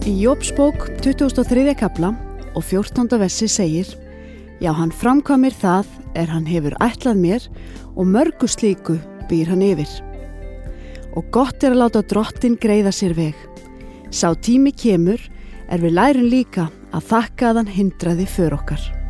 Í Jóbsbók 23. kafla og 14. versi segir: Já, hann framkvæmir það hann hefur ætlað mér og mörgu slíku býr hann yfir. Og gott að láta Drottinn greiða sér veg. Sá tími kemur við lærum líka að þakka að hann hindraði för okkar.